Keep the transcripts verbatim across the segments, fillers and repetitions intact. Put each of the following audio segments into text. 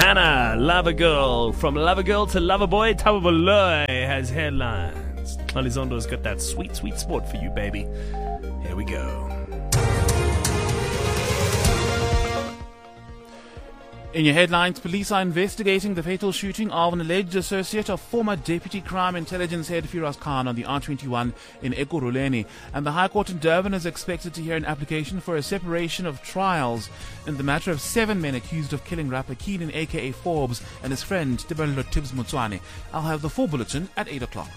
Rihanna, Lover Girl. From Lover Girl to Lover Boy, Thabo Baloyi has headlines. Alizondo's got that sweet, sweet sport for you, baby. Here we go. In your headlines, police are investigating the fatal shooting of an alleged associate of former Deputy Crime Intelligence Head Firoz Khan on the R twenty-one in Ekurhuleni. And the High Court in Durban is expected to hear an application for a separation of trials in the matter of seven men accused of killing rapper Keenan aka Forbes and his friend Tebello Tibbs Motswane. I'll have the full bulletin at eight o'clock.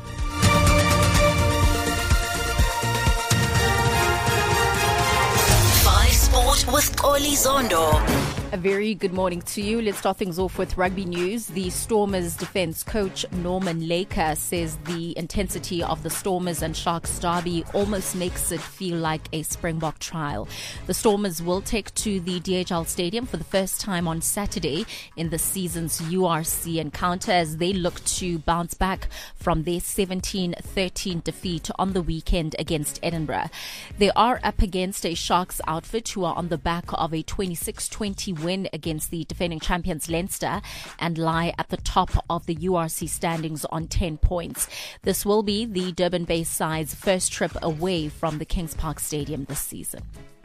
Sport with Xoli Zondo. A very good morning to you. Let's start things off with rugby news. The Stormers defence coach Norman Laker says the intensity of the Stormers and Sharks derby almost makes it feel like a Springbok trial. The Stormers will take to the D H L Stadium for the first time on Saturday in the season's U R C encounter as they look to bounce back from their seventeen thirteen defeat on the weekend against Edinburgh. They are up against a Sharks outfit who are on the back of a twenty-six twenty win against the defending champions Leinster and lie at the top of the U R C standings on ten points. This will be the Durban-based side's first trip away from the Kings Park Stadium this season.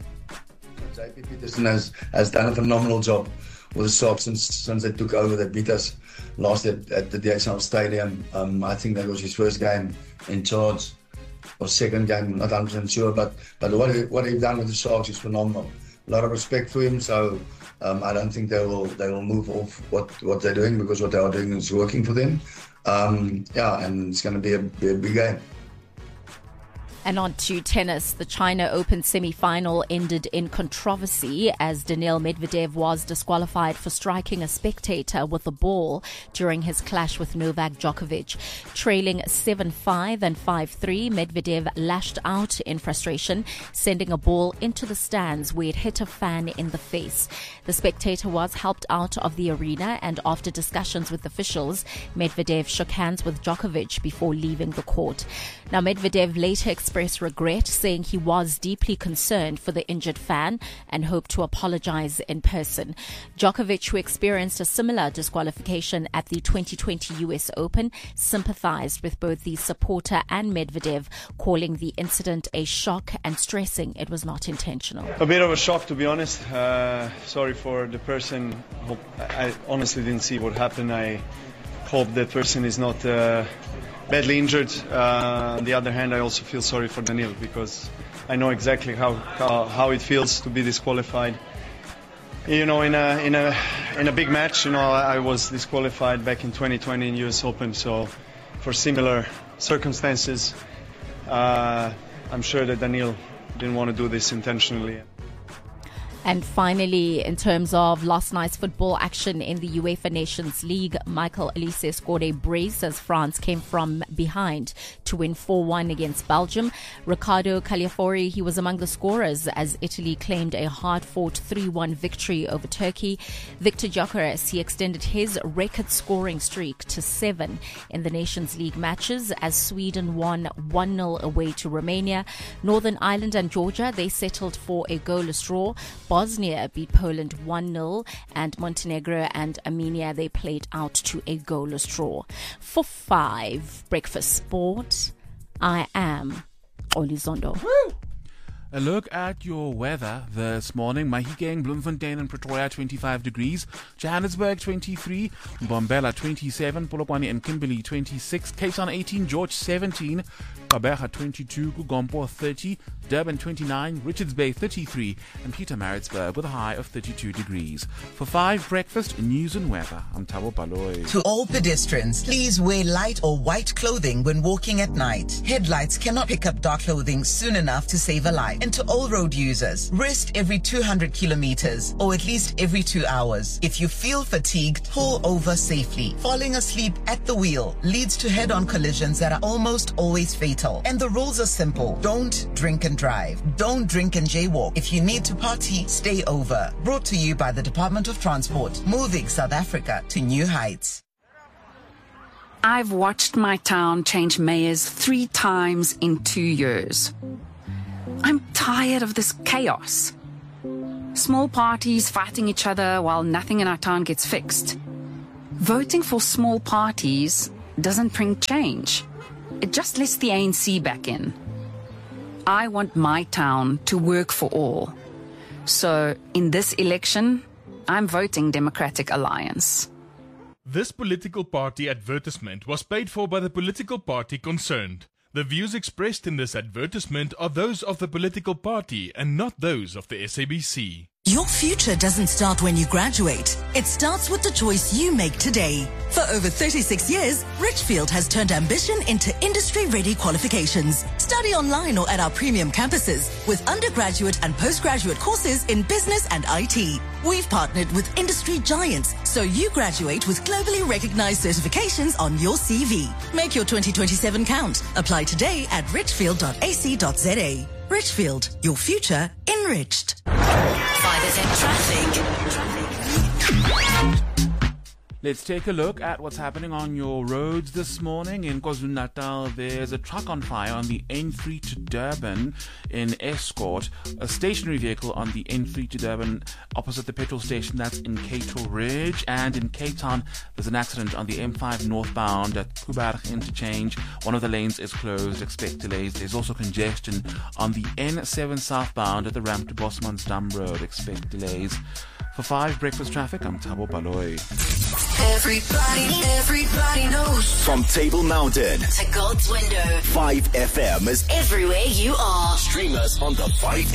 J P Peterson has, has done a phenomenal job with the Sharks since, since they took over. They beat us last at, at the D H L Stadium. Um, I think that was his first game in charge, or second game, not one hundred percent sure, but, but what, he, what he's done with the Sharks is phenomenal. A lot of respect for him, so um, I don't think they will they will move off what, what they're doing, because what they are doing is working for them. Um, yeah, and it's going to be a, be a big game. And on to tennis. The China Open semi-final ended in controversy as Daniil Medvedev was disqualified for striking a spectator with a ball during his clash with Novak Djokovic. Trailing seven five and five three, Medvedev lashed out in frustration, sending a ball into the stands where it hit a fan in the face. The spectator was helped out of the arena, and after discussions with officials, Medvedev shook hands with Djokovic before leaving the court. Now, Medvedev later expressed regret, saying he was deeply concerned for the injured fan and hoped to apologize in person. Djokovic, who experienced a similar disqualification at the twenty twenty U S Open, sympathized with both the supporter and Medvedev, calling the incident a shock and stressing it was not intentional. A bit of a shock, to be honest. Uh, sorry for the person. Hope, I honestly didn't see what happened. I hope that person is not uh, badly injured. Uh, on the other hand, I also feel sorry for Daniil, because I know exactly how, how how it feels to be disqualified. You know, in a in a in a big match, you know, I was disqualified back in twenty twenty in U S Open. So, for similar circumstances, uh, I'm sure that Daniil didn't want to do this intentionally. And finally, in terms of last night's football action in the UEFA Nations League, Michael Olise scored a brace as France came from behind to win four one against Belgium. Riccardo Cagliari, he was among the scorers as Italy claimed a hard-fought three one victory over Turkey. Victor Gyökeres, he extended his record scoring streak to seven in the Nations League matches as Sweden won one nil away to Romania. Northern Ireland and Georgia, they settled for a goalless draw. Bosnia beat Poland one nil, and Montenegro and Armenia, they played out to a goalless draw. For five Breakfast Sport, I am Xoli Zondo. A look at your weather this morning. Mahikeng, Bloemfontein and Pretoria twenty-five degrees. Johannesburg twenty-three. Mbombela twenty-seven. Polokwane and Kimberley twenty-six. Cape Town eighteen. George seventeen. Gqeberha twenty-two. Gugompo thirty. Durban twenty-nine. Richards Bay thirty-three. And Pietermaritzburg with a high of thirty-two degrees. For five Breakfast News and Weather, I'm Thabo Baloyi. To all pedestrians, please wear light or white clothing when walking at night. Headlights cannot pick up dark clothing soon enough to save a life. And to all road users, rest every two hundred kilometers or at least every two hours. If you feel fatigued, pull over safely. Falling asleep at the wheel leads to head-on collisions that are almost always fatal. And the rules are simple. Don't drink and drive. Don't drink and jaywalk. If you need to party, stay over. Brought to you by the Department of Transport, moving South Africa to new heights. I've watched my town change mayors three times in two years. I'm tired of this chaos. Small parties fighting each other while nothing in our town gets fixed. Voting for small parties doesn't bring change. It just lets the A N C back in. I want my town to work for all. So, in this election, I'm voting Democratic Alliance. This political party advertisement was paid for by the political party concerned. The views expressed in this advertisement are those of the political party and not those of the S A B C. Your future doesn't start when you graduate. It starts with the choice you make today. For over thirty-six years, Richfield has turned ambition into industry-ready qualifications. Study online or at our premium campuses with undergraduate and postgraduate courses in business and I T. We've partnered with industry giants, so you graduate with globally recognized certifications on your C V. Make your twenty twenty-seven count. Apply today at richfield dot a c dot z a. Richfield, your future enriched. five F M traffic. Let's take a look at what's happening on your roads this morning. In KwaZulu-Natal, there's a truck on fire on the N three to Durban in Escort, a stationary vehicle on the N three to Durban opposite the petrol station, that's in Cato Ridge. And in Cape Town, there's an accident on the M five northbound at Kuberg interchange. One of the lanes is closed, expect delays. There's also congestion on the N seven southbound at the ramp to Bosmansdam Road, expect delays. For five Breakfast Traffic, I'm Thabo Baloy. Everybody, everybody knows. From Table Mountain to God's window. five F M is everywhere you are. Stream us on the five